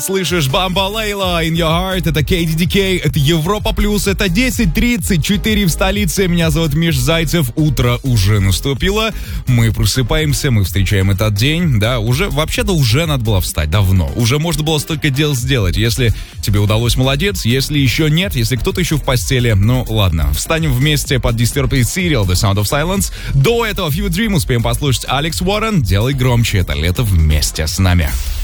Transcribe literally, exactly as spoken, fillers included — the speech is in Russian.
Слышишь, Бамба Лейла, In Your Heart, это кей ди ди кей, это Европа Плюс, это десять тридцать четыре в столице. Меня зовут Миш Зайцев, утро уже наступило, мы просыпаемся, мы встречаем этот день, да, уже, вообще-то уже надо было встать давно, уже можно было столько дел сделать. Если тебе удалось, молодец, если еще нет, если кто-то еще в постели, ну ладно, встанем вместе под Disturbed Serial, The Sound of Silence. До этого Few Dream успеем послушать Алекс Уоррен, делай громче, это лето вместе с нами.